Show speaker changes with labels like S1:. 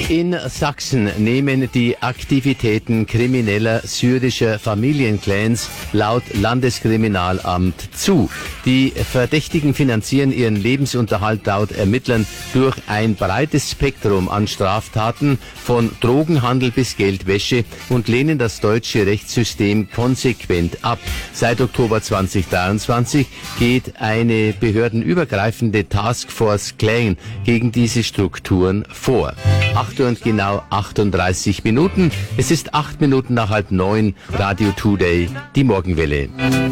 S1: In Sachsen nehmen die Aktivitäten krimineller syrischer Familienclans laut Landeskriminalamt zu. Die Verdächtigen finanzieren ihren Lebensunterhalt laut Ermittlern durch ein breites Spektrum an Straftaten, von Drogenhandel bis Geldwäsche, und lehnen das deutsche Rechtssystem konsequent ab. Seit Oktober 2023 geht eine behördenübergreifende Taskforce Clan gegen diese Strukturen vor. 8 und genau 38 Minuten. Es ist 8 Minuten nach 8:30. Radio Today, die Morgenwelle.